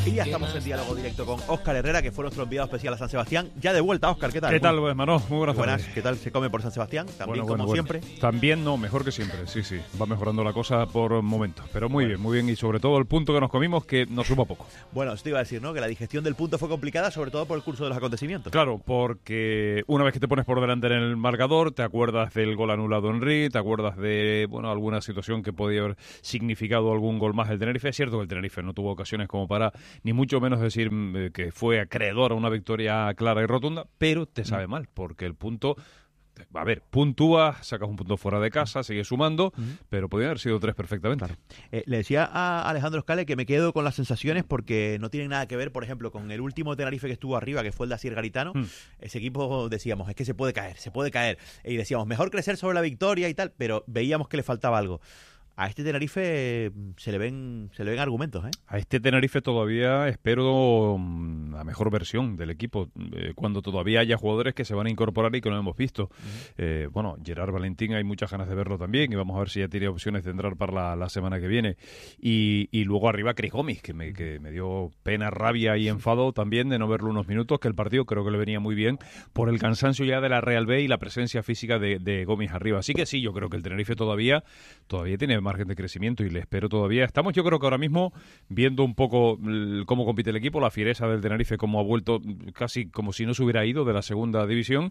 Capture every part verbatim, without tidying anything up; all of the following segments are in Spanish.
Y ya estamos en diálogo directo con Óscar Herrera, que fue nuestro enviado especial a San Sebastián. Ya de vuelta, Óscar, ¿qué tal? ¿Qué tal, hermano? Muy buenas, buenas tardes. ¿Qué tal se come por San Sebastián? También, bueno, como bueno, siempre. Bueno. También no, mejor que siempre, sí, sí. Va mejorando la cosa por momentos. Pero muy bueno. bien, muy bien. Y sobre todo el punto que nos comimos, que nos supo poco. Bueno, eso te iba a decir, ¿no? Que la digestión del punto fue complicada, sobre todo por el curso de los acontecimientos. Claro, porque una vez que te pones por delante en el marcador, te acuerdas del gol anulado en Henry, te acuerdas de, bueno, alguna situación que podía haber significado algún gol más del Tenerife. Es cierto que el Tenerife no tuvo ocasiones como para, ni mucho menos decir eh, que fue acreedor a una victoria clara y rotunda, pero te sabe mal, porque el punto, a ver, puntúa, sacas un punto fuera de casa, sigues sumando, uh-huh. pero podrían haber sido tres perfectamente. Claro. Eh, le decía a Alejandro Scale que me quedo con las sensaciones porque no tienen nada que ver, por ejemplo, con el último Tenerife que estuvo arriba, que fue el de Asier Garitano. Uh-huh. Ese equipo, decíamos, es que se puede caer, se puede caer. Y decíamos, mejor crecer sobre la victoria y tal, pero veíamos que le faltaba algo. A este Tenerife se le ven se le ven argumentos, ¿eh? A este Tenerife todavía espero um, la mejor versión del equipo, eh, cuando todavía haya jugadores que se van a incorporar y que no hemos visto. Uh-huh. Eh, bueno, Gerard Valentín hay muchas ganas de verlo también y vamos a ver si ya tiene opciones de entrar para la, la semana que viene. Y, y luego arriba Chris Gomis, que me, que me dio pena, rabia y enfado también de no verlo unos minutos, que el partido creo que le venía muy bien por el cansancio ya de la Real B y la presencia física de, de Gomis arriba. Así que sí, yo creo que el Tenerife todavía, todavía tiene margen de crecimiento y le espero todavía. Estamos yo creo que ahora mismo viendo un poco cómo compite el equipo, la fiereza del Tenerife, cómo ha vuelto casi como si no se hubiera ido de la segunda división,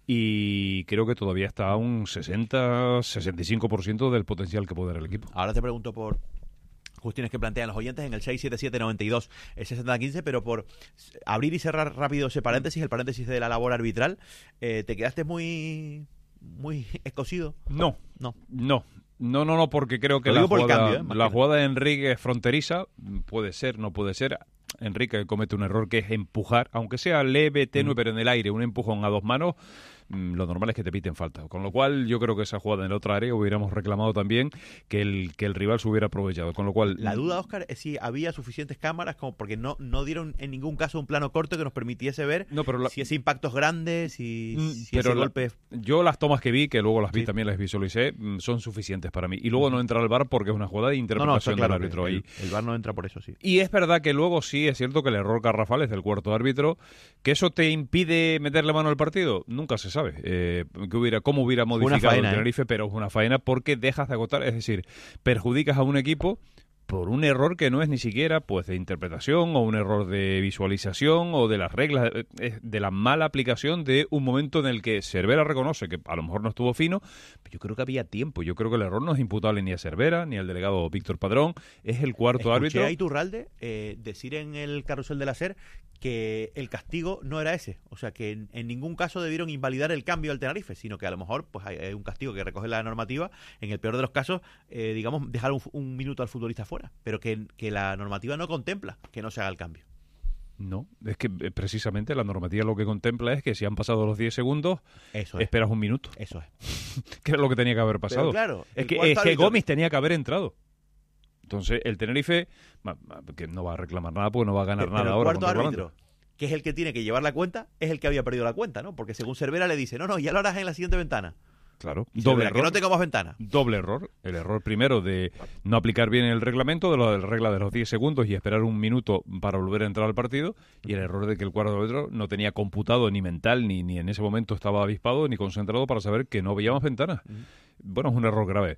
y creo que todavía está a un sesenta, sesenta y cinco por ciento del potencial que puede dar el equipo. Ahora te pregunto por cuestiones que plantean los oyentes en el seis siete siete noventa y dos sesenta quince, pero por abrir y cerrar rápido ese paréntesis, el paréntesis de la labor arbitral, eh, ¿te quedaste muy muy escocido? No, no, no. No, no, no, porque creo que la jugada, cambio, ¿eh? la jugada de Enrique es fronteriza, puede ser, no puede ser. Enrique comete un error que es empujar, aunque sea leve, tenue, mm. pero en el aire, un empujón a dos manos, lo normal es que te piten falta. Con lo cual yo creo que esa jugada en el otra área hubiéramos reclamado también que el que el rival se hubiera aprovechado. Con lo cual la duda, Óscar, es si había suficientes cámaras, como porque no no dieron en ningún caso un plano corto que nos permitiese ver no, pero la, si ese impacto es grande, si, mm, si pero ese la, golpe... Yo las tomas que vi, que luego las vi sí. también las visualicé, son suficientes para mí. Y luego no entra el V A R porque es una jugada de interpretación no, no, claro, del árbitro ahí. El, el V A R no entra por eso, sí. Y es verdad que luego sí es cierto que el error garrafal es del cuarto árbitro, que eso te impide meterle mano al partido, nunca se sabe. Eh, que hubiera, cómo hubiera modificado faena, el Tenerife, ¿eh? Pero es una faena porque dejas de agotar, es decir, perjudicas a un equipo por un error que no es ni siquiera pues de interpretación o un error de visualización o de las reglas, de la mala aplicación de un momento en el que Cervera reconoce que a lo mejor no estuvo fino, pero yo creo que había tiempo. Yo creo que el error no es imputable ni a Cervera ni al delegado Víctor Padrón, es el cuarto Escuché árbitro. a Iturralde eh, decir en el carrusel del Aser que el castigo no era ese, o sea que en, en ningún caso debieron invalidar el cambio del Tenerife, sino que a lo mejor pues hay, hay un castigo que recoge la normativa, en el peor de los casos, eh, digamos, dejar un, un minuto al futbolista fuera, pero que, que la normativa no contempla que no se haga el cambio. No, es que precisamente la normativa lo que contempla es que si han pasado los diez segundos, eso es. esperas un minuto. Eso es. Que es lo que tenía que haber pasado. Pero claro, es que, es que Gomis tenía que haber entrado. Entonces, el Tenerife, que no va a reclamar nada porque no va a ganar pero nada el ahora. El cuarto árbitro, que es el que tiene que llevar la cuenta, es el que había perdido la cuenta, ¿no? Porque según Cervera le dice, no, no, ya lo harás en la siguiente ventana. Claro, y doble Cervera, error. Que no tengo más ventanas. Doble error. El error primero de no aplicar bien el reglamento, de la regla de los diez segundos y esperar un minuto para volver a entrar al partido, y el error de que el cuarto árbitro no tenía computado ni mental, ni, ni en ese momento estaba avispado, ni concentrado para saber que no había más ventanas. Uh-huh. Bueno, es un error grave.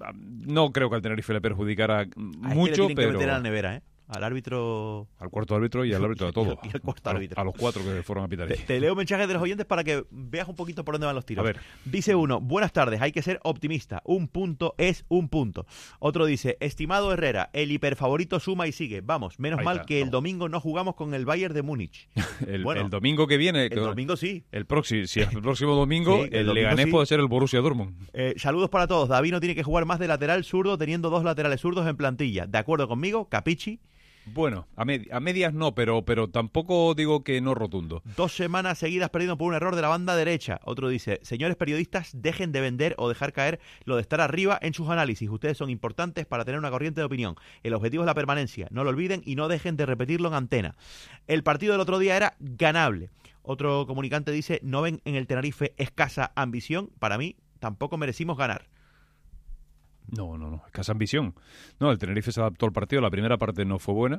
No creo que al Tenerife le perjudicara a mucho, este le pero... que meter a la nevera, ¿eh? Al árbitro... Al cuarto árbitro y al árbitro de todos. Y al cuarto árbitro. A, a los cuatro que fueron a pitar. Te, te leo mensajes de los oyentes para que veas un poquito por dónde van los tiros. A ver. Dice uno, buenas tardes, hay que ser optimista. Un punto es un punto. Otro dice, estimado Herrera, el hiperfavorito suma y sigue. Vamos, menos Ahí mal está, que vamos. el domingo no jugamos con el Bayern de Múnich. el, bueno, el domingo que viene... El domingo sí. El próximo, si es el próximo domingo, sí, el, el domingo Leganés sí. puede ser el Borussia Dortmund. Eh, saludos para todos. David no tiene que jugar más de lateral zurdo teniendo dos laterales zurdos en plantilla. ¿De acuerdo conmigo? Capichi. Bueno, a, med a medias no, pero, pero tampoco digo que no rotundo. Dos semanas seguidas perdiendo por un error de la banda derecha. Otro dice, señores periodistas, dejen de vender o dejar caer lo de estar arriba en sus análisis. Ustedes son importantes para tener una corriente de opinión. El objetivo es la permanencia. No lo olviden y no dejen de repetirlo en antena. El partido del otro día era ganable. Otro comunicante dice, no ven en el Tenerife escasa ambición. Para mí, tampoco merecimos ganar. No, no, no, escasa ambición. No, el Tenerife se adaptó al partido, la primera parte no fue buena,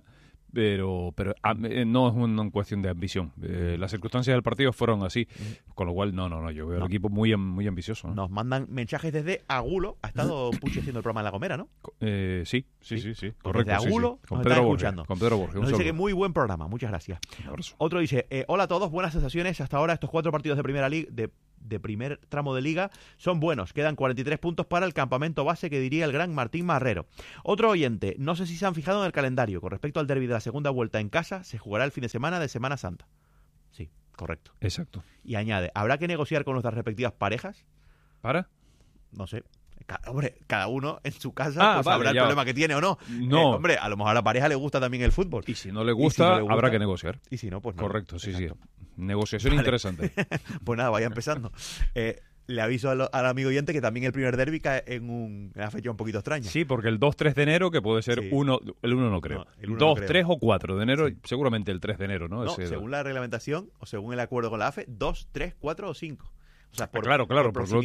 pero pero a, eh, no es una, una cuestión de ambición. Eh, las circunstancias del partido fueron así, mm. con lo cual no, no, no, yo veo no. el equipo muy muy ambicioso, ¿no? Nos mandan mensajes desde Agulo. Ha estado Puchi haciendo el programa en La Gomera, ¿no? Eh, sí, sí, sí, sí, correcto. Desde Agulo sí, sí. Con, nos Pedro Borges, escuchando. con Pedro Borges. Nos dice que muy buen programa, muchas gracias. Otro dice, eh, hola a todos, buenas sensaciones. Hasta ahora estos cuatro partidos de primera liga, de, de primer tramo de liga, son buenos. Quedan cuarenta y tres puntos para el campamento base que diría el gran Martín Marrero. Otro oyente, no sé si se han fijado en el calendario. Con respecto al derbi de la segunda vuelta en casa, se jugará el fin de semana de Semana Santa. Sí, correcto. Exacto. Y añade, ¿habrá que negociar con nuestras respectivas parejas? ¿Para? No sé. Cada, hombre, cada uno en su casa ah, pues vale, sabrá el ya. problema que tiene o no. No. Eh, hombre, a lo mejor a la pareja le gusta también el fútbol. Y si no le gusta, si no le gusta habrá que negociar. Y si no, pues no. Correcto, sí, Exacto. sí. Negociación vale. interesante. Pues nada, vaya empezando. Eh, le aviso al, al amigo oyente que también el primer derbi cae en, un, en una fecha un poquito extraña. Sí, porque el dos tres de enero, que puede ser sí. uno, el uno no creo. No, dos, no tres o cuatro de enero, sí. seguramente el tres de enero, ¿no? No, Ese, según la reglamentación o según el acuerdo con la A F E, dos, tres, cuatro o cinco. O sea, por, ah, claro, claro, por porque